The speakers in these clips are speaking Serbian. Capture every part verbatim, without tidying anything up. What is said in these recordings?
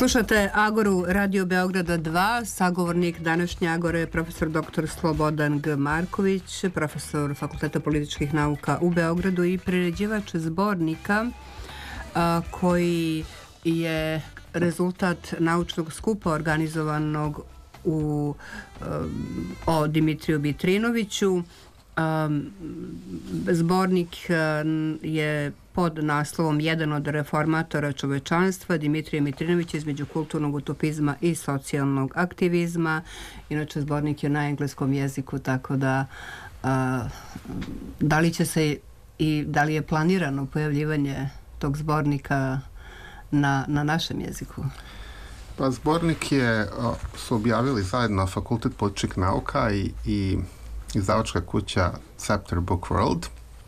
Slušate Agoru Radio Beograda dva, sagovornik današnje Agore je profesor doktor Slobodan G. Marković, profesor Fakulteta političkih nauka u Beogradu i priređivač zbornika a, koji je rezultat naučnog skupa organizovanog u, a, o Dimitriju Mitrinoviću. Um, zbornik um, je pod naslovom Jedan od reformatora čovečanstva, Dimitrije Mitrinović između kulturnog utopizma i socijalnog aktivizma. Inače, zbornik je na engleskom jeziku, tako da uh, da li će se i da li je planirano pojavljivanje tog zbornika na, na našem jeziku? Pa zbornik je, su objavili zajedno Fakultet političkih nauka i, i izdavačka kuća Scepter Book World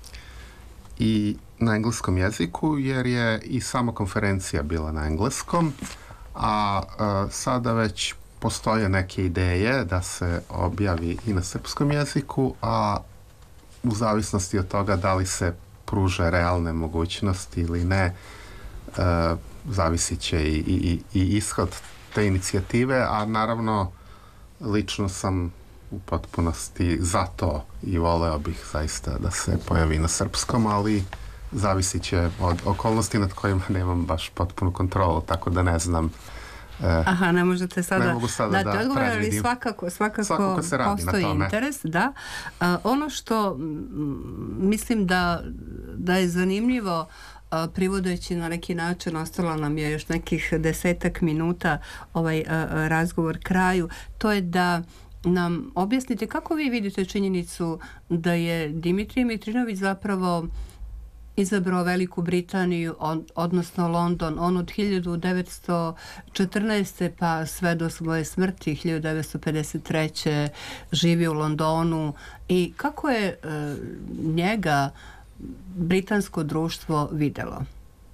i na engleskom jeziku, jer je i sama konferencija bila na engleskom, a, a sada već postoje neke ideje da se objavi i na srpskom jeziku, a u zavisnosti od toga da li se pruže realne mogućnosti ili ne, a, zavisit će i, i, i ishod te inicijative, a naravno lično sam u potpunosti za to i voleo bih zaista da se pojavi na srpskom, ali zavisit će od okolnosti nad kojima nemam baš potpunu kontrolu, tako da ne znam. E, Aha, ne možete sada, ne mogu sada da, da odgovor, ali svakako, svakako, svakako postoji interes. Da. A, ono što m, mislim da, da je zanimljivo, a, privodeći na neki način, ostalo nam je još nekih desetak minuta ovaj a, a, razgovor kraju, to je da nam objasnite kako vi vidite činjenicu da je Dimitrije Mitrinović zapravo izabrao Veliku Britaniju, on, odnosno London. On od hiljadu devetsto četrnaeste pa sve do svoje smrti hiljadu devetsto pedeset treće živi u Londonu. I kako je e, njega britansko društvo videlo?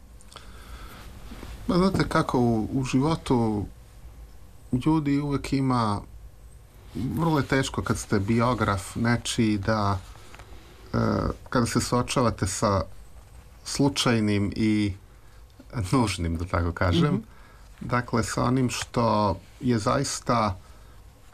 Ma znate kako, u, u životu ljudi uvek ima, vrlo je teško kad ste biograf nečiji da e, kada se suočavate sa slučajnim i nužnim, da tako kažem, mm-hmm. dakle sa onim što je zaista e,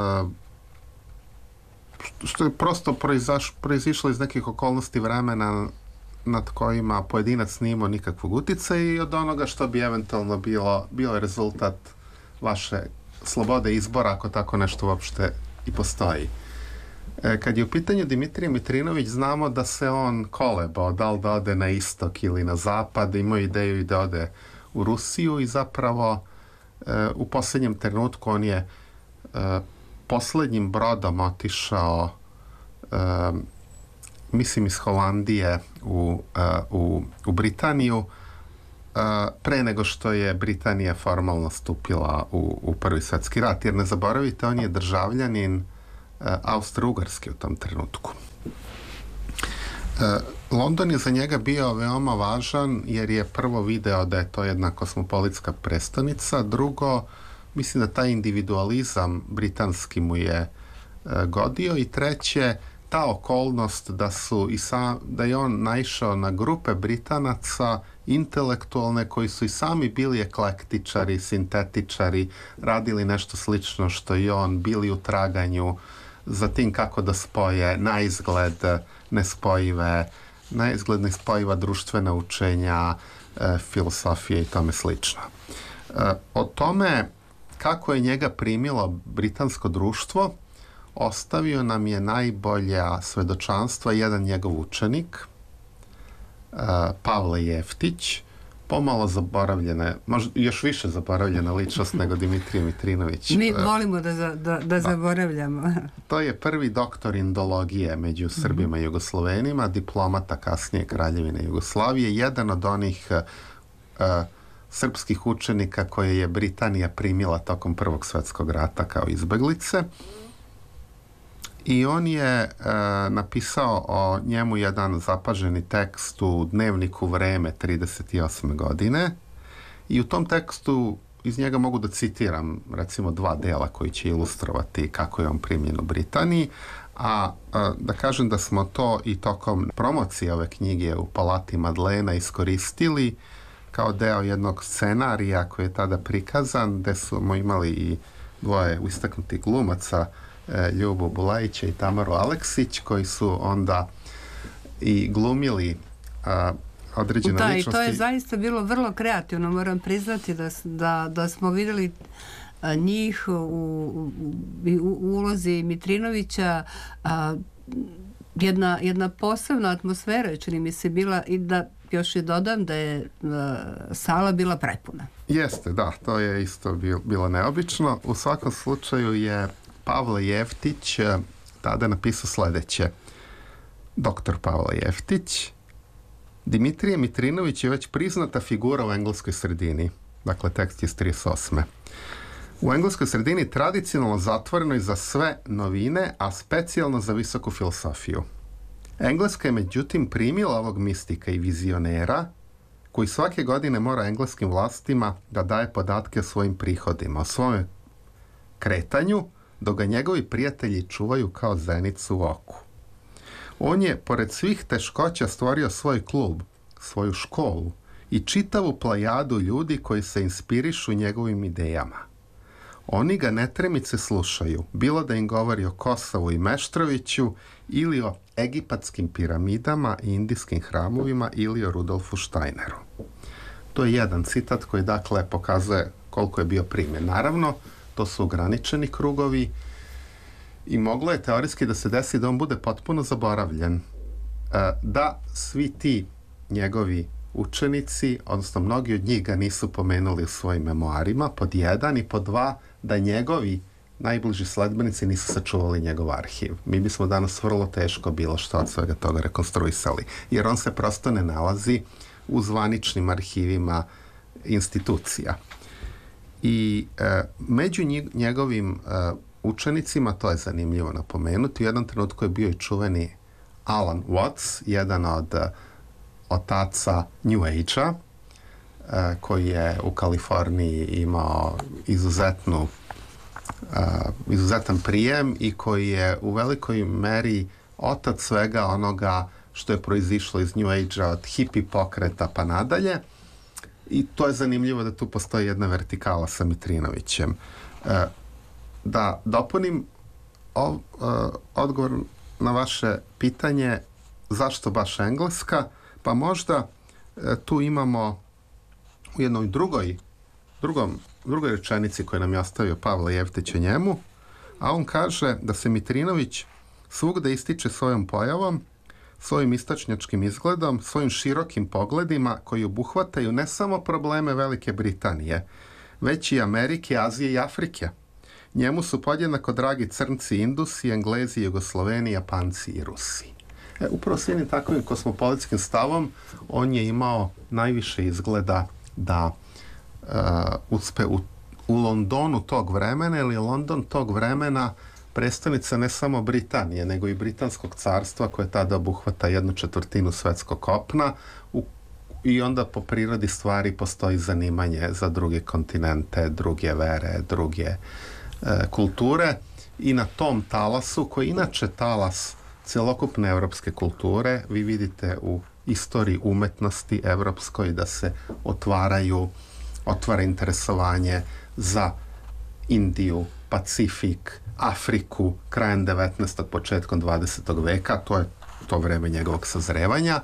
što je prosto proizaš, proizišlo iz nekih okolnosti vremena nad kojima pojedinac nije imao nikakvog uticaja i od onoga što bi eventualno bilo, bilo rezultat vaše slobode izbora, ako tako nešto uopšte i postoji. E, kad je u pitanju Dimitrije Mitrinović, znamo da se on kolebao, da li da ode na istok ili na zapad, imao ideju i da ode u Rusiju i zapravo e, u posljednjem trenutku on je e, posljednjim brodom otišao, e, mislim iz Holandije u, e, u, u Britaniju, Uh, pre nego što je Britanija formalno stupila u, u Prvi svjetski rat, jer ne zaboravite, on je državljanin uh, Austro-Ugarske u tom trenutku. Uh, London je za njega bio veoma važan jer je prvo video da je to jedna kosmopolitska prestonica, drugo, mislim da taj individualizam britanski mu je uh, godio i treće, ta okolnost da su i sam, da je on naišao na grupe Britanaca intelektualne koji su i sami bili eklektičari, sintetičari, radili nešto slično što i on, bili u traganju za tim kako da spoje na izgled nespojive, na izgled nespojiva društvena učenja, e, filosofije i tome slično. E, o tome kako je njega primilo britansko društvo ostavio nam je najbolja svedočanstva jedan njegov učenik, uh, Pavle Jeftić, pomalo zaboravljena, možda još više zaboravljena ličnost nego Dimitrije Mitrinović. Mi volimo da, za, da, da zaboravljamo. To je prvi doktor indologije među Srbima i Jugoslovenima, diplomata kasnije Kraljevine Jugoslavije, jedan od onih uh, srpskih učenika koje je Britanija primila tokom Prvog svjetskog rata kao izbeglice. I on je e, napisao o njemu jedan zapaženi tekst u dnevniku Vreme trideset osme godine i u tom tekstu iz njega mogu da citiram recimo dva dela koji će ilustrovati kako je on primljen u Britaniji, a, a da kažem da smo to i tokom promocije ove knjige u Palati Madlena iskoristili kao deo jednog scenarija koji je tada prikazan, gde smo imali i dvoje istaknutih glumaca, e, Ljubu Bulajića i Tamaru Aleksić, koji su onda i glumili a, određene da, ličnosti. I to je zaista bilo vrlo kreativno, moram priznati da, da, da smo vidjeli a, njih u, u, u, u ulozi Mitrinovića, a, jedna, jedna posebna atmosfera, čini mi se bila, i da još i dodam da je a, sala bila prepuna. Jeste, da, to je isto bil, bilo neobično. U svakom slučaju je Pavle Jeftić tada napisao sledeće. Doktor Pavle Jeftić: Dimitrije Mitrinović je već priznata figura u engleskoj sredini. Dakle, tekst je iz trideset osme. U engleskoj sredini tradicionalno zatvoreno i za sve novine, a specijalno za visoku filosofiju. Engleska je međutim primila ovog mistika i vizionera, koji svake godine mora engleskim vlastima da daje podatke o svojim prihodima, o svome kretanju, dok ga njegovi prijatelji čuvaju kao zenicu u oku. On je, pored svih teškoća, stvorio svoj klub, svoju školu i čitavu plejadu ljudi koji se inspirišu njegovim idejama. Oni ga netremice slušaju, bilo da im govori o Kosovu i Meštroviću, ili o egipatskim piramidama i indijskim hramovima, ili o Rudolfu Steineru. To je jedan citat koji, dakle, pokazuje koliko je bio primjer. Naravno, to su ograničeni krugovi i moglo je teorijski da se desi da on bude potpuno zaboravljen. Da svi ti njegovi učenici, odnosno mnogi od njih ga nisu pomenuli u svojim memoarima, pod jedan, i pod dva, da njegovi najbliži sledbenici nisu sačuvali njegov arhiv. Mi bismo danas vrlo teško bilo što od svega toga rekonstruisali, jer on se prosto ne nalazi u zvaničnim arhivima institucija. I e, među njegovim e, učenicima, to je zanimljivo napomenuti, u jednom trenutku je bio i čuveni Alan Watts, jedan od otaca New Age-a, e, koji je u Kaliforniji imao izuzetnu Uh, izuzetan prijem i koji je u velikoj meri otac svega onoga što je proizišlo iz New Age-a, od hippie pokreta pa nadalje. I to je zanimljivo da tu postoji jedna vertikala sa Mitrinovićem. Uh, da dopunim ov, uh, odgovor na vaše pitanje zašto baš Engleska, pa možda uh, tu imamo u jednoj drugoj drugom drugoj rečenici koju nam je ostavio Pavle Jeftić o njemu, a on kaže da se Mitrinović svugde ističe svojom pojavom, svojim istočnjačkim izgledom, svojim širokim pogledima koji obuhvataju ne samo probleme Velike Britanije, već i Amerike, Azije i Afrike. Njemu su podjednako dragi Crnci, Indusi, Englezi, Jugosloveni, Japanci i Rusi. E, upravo s jednim takvim kosmopolitskim stavom on je imao najviše izgleda da Uh, uspe u, u Londonu tog vremena, ili London tog vremena prestonica ne samo Britanije, nego i Britanskog carstva, koje tada obuhvata jednu četvrtinu svetskog kopna, u, i onda po prirodi stvari postoji zanimanje za druge kontinente, druge vere, druge uh, kulture, i na tom talasu, koji inače talas celokupne evropske kulture, vi vidite u istoriji umetnosti evropskoj da se otvaraju otvara interesovanje za Indiju, Pacifik, Afriku krajem devetnaestog. početkom dvadesetog veka, to je to vreme njegovog sazrevanja,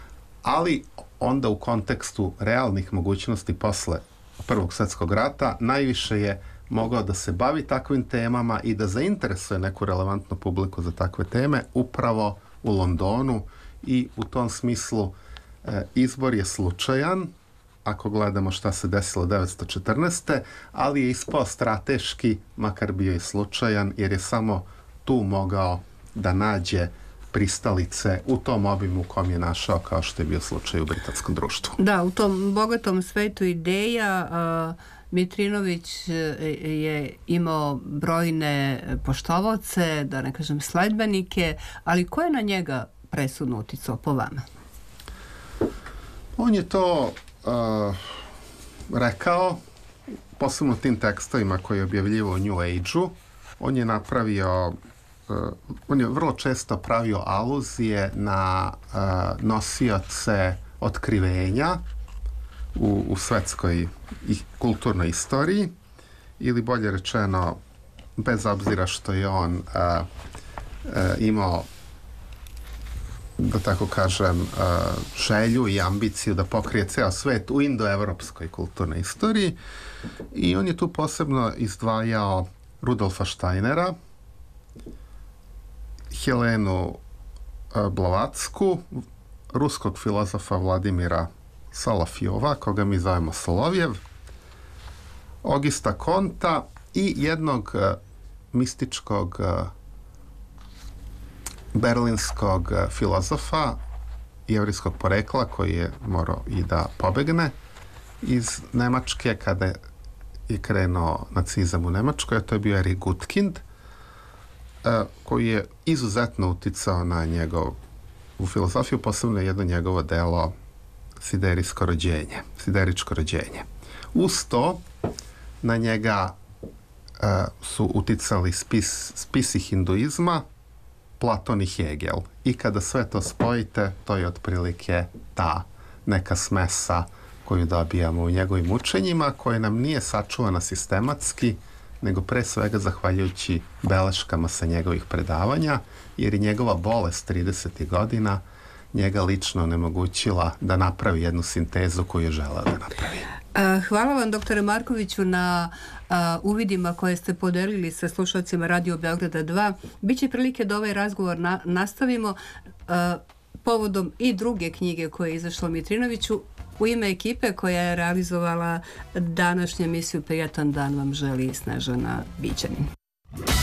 ali onda u kontekstu realnih mogućnosti posle Prvog svjetskog rata najviše je mogao da se bavi takvim temama i da zainteresuje neku relevantnu publiku za takve teme upravo u Londonu, i u tom smislu e, izbor je slučajan ako gledamo šta se desilo devetsto četrnaeste. ali je ispao strateški, makar bio i slučajan, jer je samo tu mogao da nađe pristalice u tom obimu u kom je našao, kao što je bio slučaj u britanskom društvu. Da, u tom bogatom svetu ideja uh, Mitrinović je imao brojne poštovaoce, da ne kažem sledbenike, ali ko je na njega presudno uticao po vama? On je to Uh, rekao, posebno tim tekstovima koje je objavljivao u New Age-u. On je napravio, uh, on je vrlo često pravio aluzije na uh, nosioce otkrivenja, u, u svetskoj i kulturnoj istoriji, ili bolje rečeno, bez obzira što je on a, a, imao, da tako kažem, a, želju i ambiciju da pokrije ceo svet u indoevropskoj kulturnoj istoriji, i on je tu posebno izdvajao Rudolfa Steinera, Helenu Blavatsku, ruskog filozofa Vladimira Solofjova, koga mi zovemo Solovjev, Augusta Konta i jednog uh, mističkog uh, berlinskog uh, filozofa jevrijskog porekla, koji je morao i da pobegne iz Nemačke kada je krenuo nacizam u Nemačkoj, a to je bio Erich Gutkind, uh, koji je izuzetno uticao na njegov u filozofiju, posebno jedno njegovo delo Siderijsko rođenje, Sideričko rođenje. Uz to na njega uh, su uticali spis, spisi hinduizma, Platon i Hegel. I kada sve to spojite, to je otprilike ta neka smesa koju dobijamo u njegovim učenjima, koja nam nije sačuvana sistematski, nego pre svega zahvaljujući beleškama sa njegovih predavanja, jer je njegova bolest tridesetih godina njega lično onemogućila da napravi jednu sintezu koju je želeo da napravi. Hvala vam, doktore Markoviću, na uh, uvidima koje ste podelili sa slušalcima Radio Beograda dva. Biće prilike da ovaj razgovor na, nastavimo uh, povodom i druge knjige koje je izašla Mitrinoviću. U ime ekipe koja je realizovala današnju emisiju Prijatan dan vam želi Snežana Bićanin.